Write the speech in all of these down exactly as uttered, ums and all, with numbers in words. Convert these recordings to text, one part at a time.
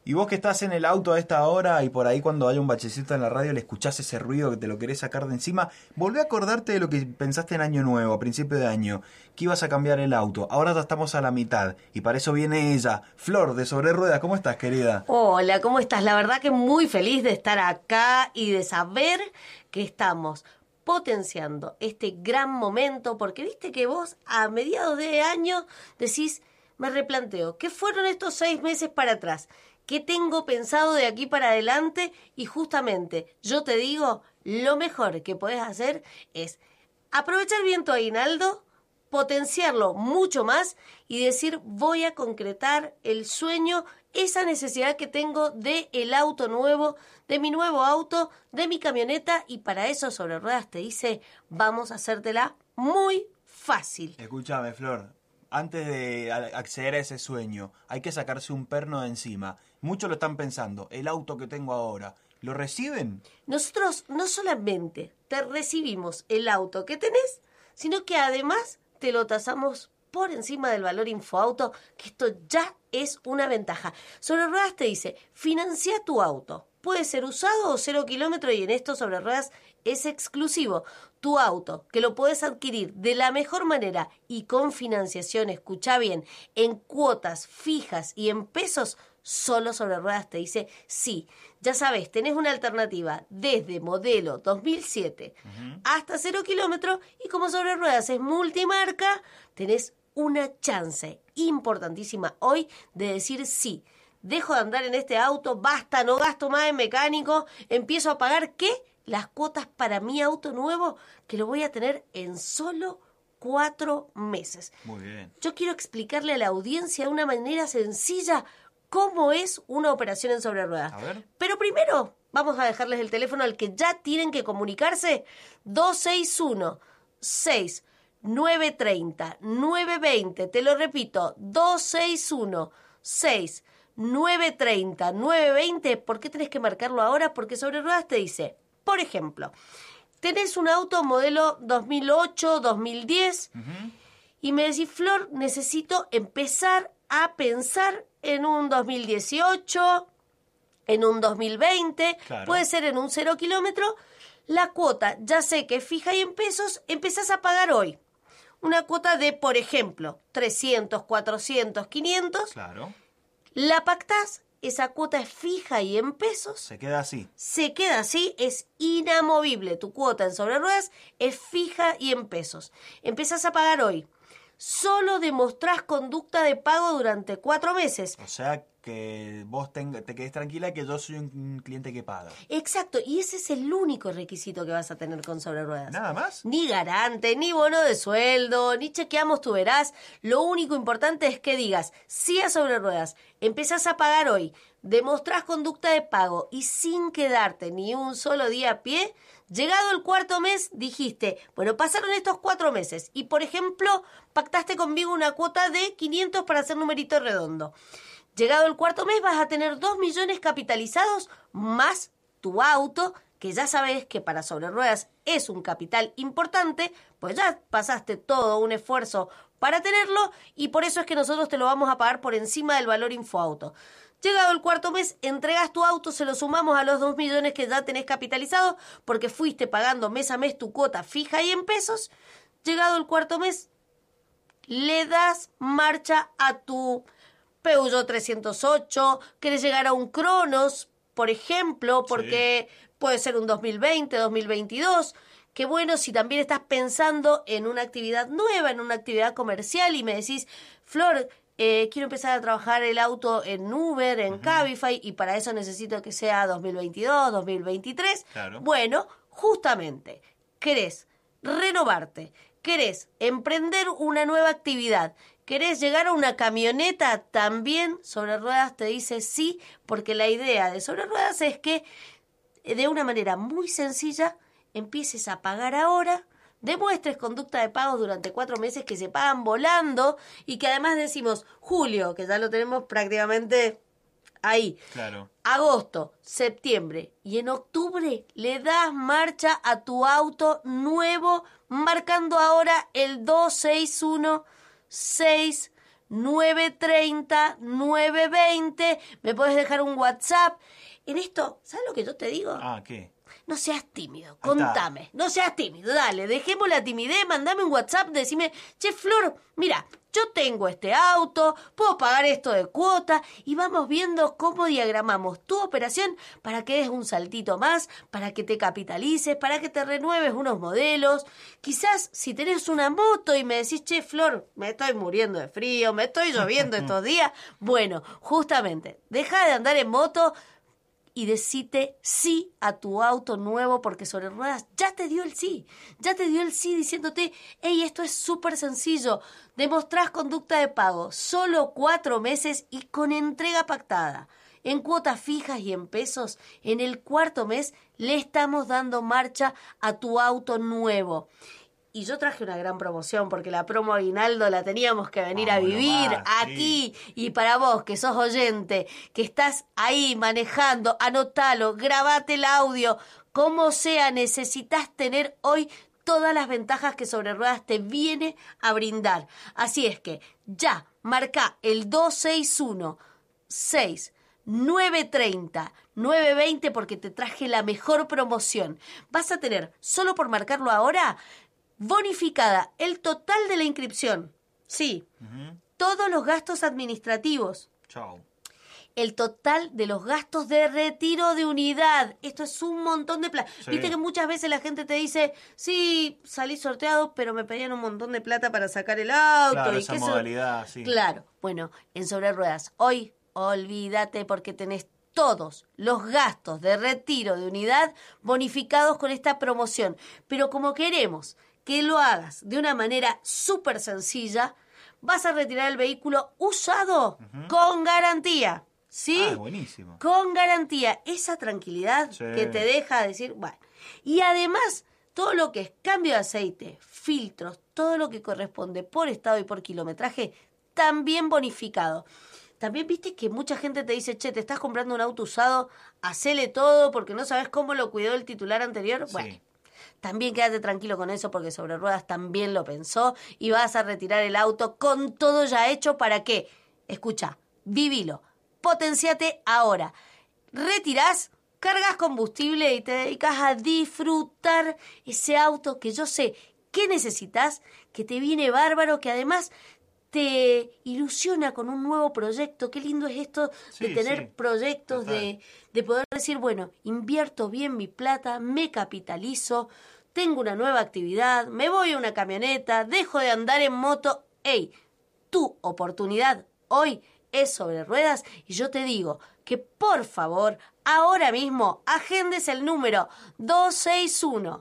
Y vos que estás en el auto a esta hora y por ahí cuando haya un bachecito en la radio le escuchás ese ruido que te lo querés sacar de encima, volvé a acordarte de lo que pensaste en año nuevo, a principio de año, que ibas a cambiar el auto. Ahora ya estamos a la mitad y para eso viene ella, Flor de Sobre Ruedas. ¿Cómo estás, querida? Hola, ¿cómo estás? La verdad que muy feliz de estar acá y de saber que estamos potenciando este gran momento, porque viste que vos a mediados de año decís, me replanteo, ¿qué fueron estos seis meses para atrás? ¿Qué tengo pensado de aquí para adelante? Y justamente, yo te digo, lo mejor que podés hacer es aprovechar bien tu aguinaldo, potenciarlo mucho más y decir, voy a concretar el sueño, esa necesidad que tengo de el auto nuevo, de mi nuevo auto, de mi camioneta, y para eso Sobre Ruedas te dice, vamos a hacértela muy fácil. Escúchame, Flor. Antes de acceder a ese sueño, hay que sacarse un perno de encima. Muchos lo están pensando, el auto que tengo ahora, ¿lo reciben? Nosotros no solamente te recibimos el auto que tenés, sino que además te lo tasamos por encima del valor Infoauto, que esto ya es una ventaja. Sobre Ruedas te dice, financia tu auto. Puede ser usado o cero kilómetro y en esto Sobre Ruedas es exclusivo. Tu auto, que lo puedes adquirir de la mejor manera y con financiación, escucha bien, en cuotas fijas y en pesos, solo Sobre Ruedas te dice sí. Ya sabes, tenés una alternativa desde modelo dos mil siete uh-huh. hasta cero kilómetros y como Sobre Ruedas es multimarca, tenés una chance importantísima hoy de decir sí. Dejo de andar en este auto, basta, no gasto más en mecánico, empiezo a pagar, ¿qué? Las cuotas para mi auto nuevo, que lo voy a tener en solo cuatro meses. Muy bien. Yo quiero explicarle a la audiencia de una manera sencilla cómo es una operación en Sobre Ruedas. A ver. Pero primero vamos a dejarles el teléfono al que ya tienen que comunicarse, dos seis uno, seis nueve tres cero, nueve dos cero. Te lo repito, dos seis uno, seis nueve tres cero, nueve dos cero. ¿Por qué tenés que marcarlo ahora? Porque Sobre Ruedas te dice, por ejemplo, tenés un auto modelo dos mil ocho, dos mil diez uh-huh. y me decís, Flor, necesito empezar a pensar en un dos mil dieciocho, en un dos mil veinte, claro. Puede ser en un cero kilómetro. La cuota, ya sé que es fija y en pesos, empezás a pagar hoy. Una cuota de, por ejemplo, trescientos, cuatrocientos, quinientos. Claro. La pactás, esa cuota es fija y en pesos. Se queda así. Se queda así, es inamovible. Tu cuota en Sobre Ruedas es fija y en pesos. Empezás a pagar hoy. Solo demostrás conducta de pago durante cuatro meses. O sea que vos te, te quedes tranquila que yo soy un cliente que paga. Exacto, y ese es el único requisito que vas a tener con Sobre Ruedas. ¿Nada más? Ni garante, ni bono de sueldo, ni chequeamos tu verás. Lo único importante es que digas sí a Sobre Ruedas, empezás a pagar hoy, demostrás conducta de pago y sin quedarte ni un solo día a pie, llegado el cuarto mes dijiste, bueno, pasaron estos cuatro meses y, por ejemplo, pactaste conmigo una cuota de quinientos para hacer numerito redondo. Llegado el cuarto mes vas a tener dos millones capitalizados más tu auto, que ya sabes que para Sobre Ruedas es un capital importante, pues ya pasaste todo un esfuerzo para tenerlo y por eso es que nosotros te lo vamos a pagar por encima del valor Infoauto. Llegado el cuarto mes, entregas tu auto, se lo sumamos a los dos millones que ya tenés capitalizados porque fuiste pagando mes a mes tu cuota fija y en pesos. Llegado el cuarto mes, le das marcha a tu Peugeot trescientos ocho, querés llegar a un Cronos, por ejemplo, porque sí. Puede ser un dos mil veinte, dos mil veintidós. Qué bueno si también estás pensando en una actividad nueva, en una actividad comercial y me decís, Flor, eh, quiero empezar a trabajar el auto en Uber, en uh-huh. Cabify y para eso necesito que sea dos mil veintidós, dos mil veintitrés. Claro. Bueno, justamente, querés renovarte, querés emprender una nueva actividad, querés llegar a una camioneta, también Sobre Ruedas te dice sí, porque la idea de Sobre Ruedas es que de una manera muy sencilla empieces a pagar ahora, demuestres conducta de pago durante cuatro meses que se pagan volando y que además decimos julio, que ya lo tenemos prácticamente ahí. Claro. Agosto, septiembre y en octubre le das marcha a tu auto nuevo marcando ahora el dos seis uno, seis nueve treinta, nueve veinte. Me podés dejar un WhatsApp. En esto, ¿sabes lo que yo te digo? Ah, ¿qué? No seas tímido, Ahí está. contame. No seas tímido, dale, dejemos la timidez, mandame un WhatsApp, decime, che, Flor, mira, yo tengo este auto, puedo pagar esto de cuota y vamos viendo cómo diagramamos tu operación para que des un saltito más, para que te capitalices, para que te renueves unos modelos. Quizás si tenés una moto y me decís, che, Flor, me estoy muriendo de frío, me estoy lloviendo estos días. Bueno, justamente, deja de andar en moto y decite sí a tu auto nuevo, porque Sobre Ruedas ya te dio el sí. Ya te dio el sí diciéndote, hey, esto es súper sencillo. Demostrás conducta de pago, solo cuatro meses y con entrega pactada. En cuotas fijas y en pesos, en el cuarto mes le estamos dando marcha a tu auto nuevo. Y yo traje una gran promoción, porque la promo aguinaldo la teníamos que venir a vivir más, aquí. sí. Y para vos, que sos oyente, que estás ahí manejando, anotalo, grabate el audio. Como sea, necesitas tener hoy todas las ventajas que Sobre Ruedas te viene a brindar. Así es que ya, marca el dos seis uno, seis nueve treinta, nueve veinte, porque te traje la mejor promoción. Vas a tener, solo por marcarlo ahora, bonificada el total de la inscripción. Sí, Uh-huh. todos los gastos administrativos. Chau. El total de los gastos de retiro de unidad. Esto es un montón de plata. Sí. Viste que muchas veces la gente te dice, sí, salí sorteado, pero me pedían un montón de plata para sacar el auto. Claro, y esa que eso- modalidad, sí. Claro. Bueno, en Sobre Ruedas, hoy, olvídate, porque tenés todos los gastos de retiro de unidad bonificados con esta promoción. Pero como queremos que lo hagas de una manera súper sencilla, vas a retirar el vehículo usado Ujú. con garantía. ¿Sí? Ah, buenísimo. Con garantía. Esa tranquilidad Sí. que te deja decir, bueno. Y además, todo lo que es cambio de aceite, filtros, todo lo que corresponde por estado y por kilometraje, también bonificado. También viste que mucha gente te dice, che, te estás comprando un auto usado, hacele todo porque no sabes cómo lo cuidó el titular anterior. Sí. Bueno, también quédate tranquilo con eso, porque Sobre Ruedas también lo pensó y vas a retirar el auto con todo ya hecho. ¿Para qué? Escucha, vivilo, potenciate ahora. Retirás, cargas combustible y te dedicas a disfrutar ese auto que yo sé que necesitas, que te viene bárbaro, que además te ilusiona con un nuevo proyecto. Qué lindo es esto de Sí, tener sí, proyectos, total. de, de poder decir, bueno, invierto bien mi plata, me capitalizo, tengo una nueva actividad, me voy a una camioneta, dejo de andar en moto. ¡Ey! Tu oportunidad hoy es Sobre Ruedas, y yo te digo que por favor, ahora mismo, agendes el número dos seis uno,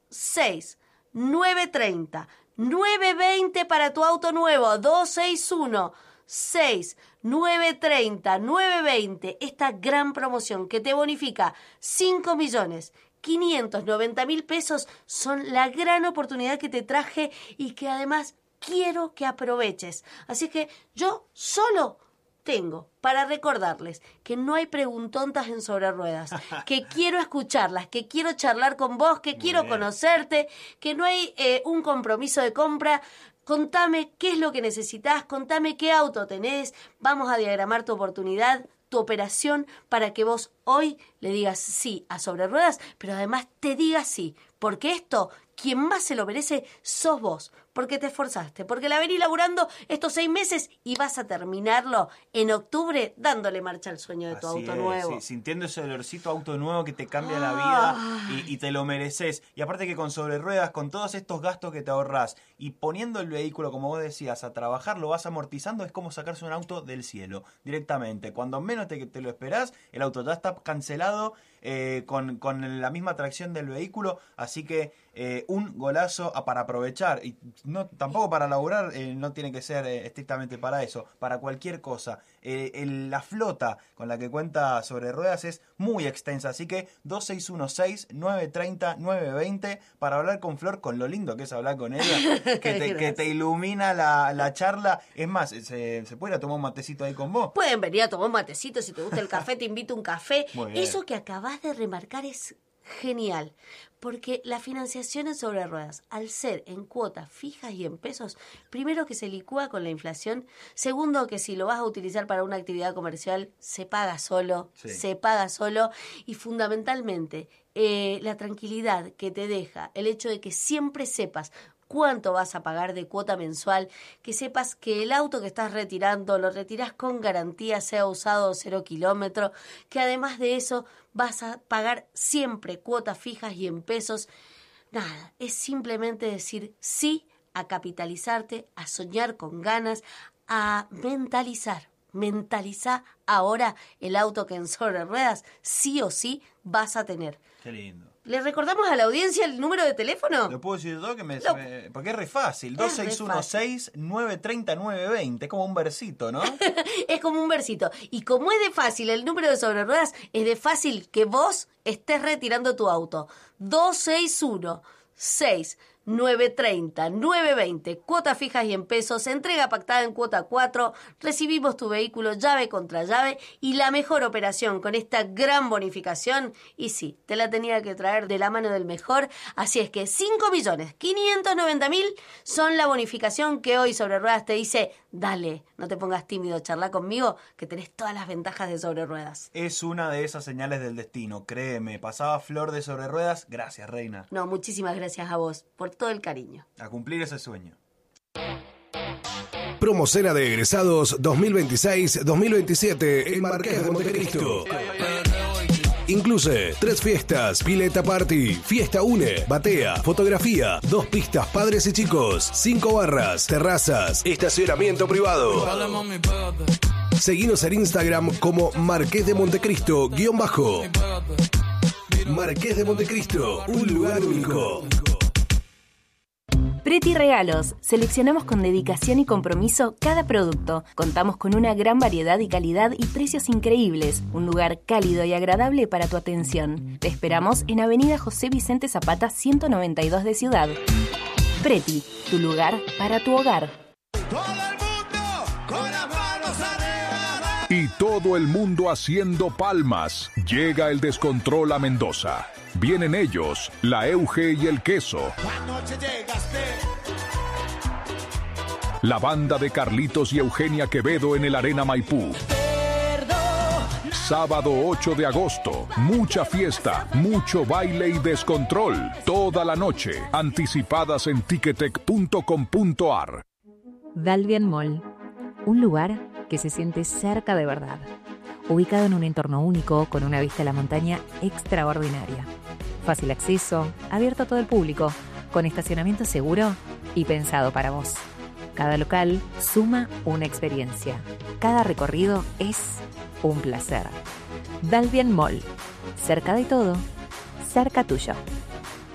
seis nueve treinta, nueve veinte para tu auto nuevo. Dos seis uno, seis nueve treinta, nueve veinte. Esta gran promoción que te bonifica cinco millones quinientos noventa mil pesos son la gran oportunidad que te traje y que además quiero que aproveches. Así que yo solo tengo para recordarles que no hay preguntontas en Sobre Ruedas, que quiero escucharlas, que quiero charlar con vos, que Muy quiero bien. conocerte, que no hay eh, un compromiso de compra. Contame qué es lo que necesitas, contame qué auto tenés, vamos a diagramar tu oportunidad, tu operación, para que vos hoy le digas sí a Sobre Ruedas, pero además te digas sí, porque esto, quien más se lo merece, sos vos, porque te esforzaste, porque la venís laburando estos seis meses y vas a terminarlo en octubre dándole marcha al sueño de tu Así auto es, nuevo. sí, sintiendo ese olorcito a auto nuevo que te cambia la Ay. vida y, y te lo mereces. Y aparte que con Sobre Ruedas, con todos estos gastos que te ahorrás y poniendo el vehículo, como vos decías, a trabajar, lo vas amortizando, es como sacarse un auto del cielo, directamente. Cuando menos te, te lo esperás, el auto ya está cancelado eh, con, con la misma tracción del vehículo, así que eh, un golazo a- para aprovechar. Y no tampoco para laburar, eh, no tiene que ser eh, estrictamente para eso, para cualquier cosa. Eh, el- la flota con la que cuenta Sobre Ruedas es muy extensa, así que dos seis uno seis nueve treinta nueve veinte para hablar con Flor, con lo lindo que es hablar con ella, que te, que te ilumina la, la charla. Es más, se, se puede ir a tomar un matecito ahí con vos. Pueden venir a tomar un matecito, si te gusta el café, te invito a un café. Muy bien. Eso que acabas de remarcar es genial, porque la financiación en sobre ruedas, al ser en cuotas fijas y en pesos, primero que se licúa con la inflación, segundo que si lo vas a utilizar para una actividad comercial, se paga solo, sí. se paga solo, y fundamentalmente eh, la tranquilidad que te deja el hecho de que siempre sepas cuánto vas a pagar de cuota mensual, que sepas que el auto que estás retirando lo retirás con garantía, sea usado o cero kilómetro, que además de eso vas a pagar siempre cuotas fijas y en pesos. Nada, es simplemente decir sí a capitalizarte, a soñar con ganas, a mentalizar. Mentaliza ahora el auto que en sobre ruedas sí o sí vas a tener. Qué lindo. ¿Le recordamos a la audiencia el número de teléfono? ¿Lo puedo decir yo? Que me, Lo... me, porque es re fácil. dos seis uno seis, nueve tres cero, nueve dos cero. Es como un versito, ¿no? Es como un versito. Y como es de fácil el número de sobre ruedas, es de fácil que vos estés retirando tu auto. dos seis uno seis, nueve tres cero, nueve dos cero. Cuotas fijas y en pesos. Entrega pactada en cuota cuatro. Recibimos tu vehículo llave contra llave. Y la mejor operación con esta gran bonificación. Y sí, te la tenía que traer de la mano del mejor. Así es que cinco millones quinientos noventa mil son la bonificación que hoy Sobre Ruedas te dice: dale, no te pongas tímido, charla conmigo, que tenés todas las ventajas de Sobre Ruedas. Es una de esas señales del destino, créeme. Pasaba Flor de Sobre Ruedas. Gracias, reina. No, muchísimas gracias a vos por todo el cariño. A cumplir ese sueño. Promocena de egresados dos mil veintiséis dos mil veintisiete en Marqués de Montecristo. Incluye tres fiestas, pileta party, fiesta une, batea, fotografía, dos pistas padres y chicos, cinco barras, terrazas, estacionamiento privado. Seguinos en Instagram como Marqués de Montecristo guión bajo. Marqués de Montecristo, un lugar único. Preti Regalos. Seleccionamos con dedicación y compromiso cada producto. Contamos con una gran variedad y calidad y precios increíbles. Un lugar cálido y agradable para tu atención. Te esperamos en Avenida José Vicente Zapata ciento noventa y dos de Ciudad. Preti, tu lugar para tu hogar. Todo el mundo con las manos arriba. Y todo el mundo haciendo palmas. Llega el descontrol a Mendoza. Vienen ellos, la Euge y el Queso. Anoche llegaste. La banda de Carlitos y Eugenia Quevedo en el Arena Maipú. Perdón. Sábado ocho de agosto, mucha fiesta, mucho baile y descontrol. Toda la noche, anticipadas en ticketek punto com punto ar. Dalvian Mall, un lugar que se siente cerca de verdad. Ubicado en un entorno único, con una vista a la montaña extraordinaria. Fácil acceso, abierto a todo el público, con estacionamiento seguro y pensado para vos. Cada local suma una experiencia. Cada recorrido es un placer. Dalvian Mall. Cerca de todo, cerca tuyo.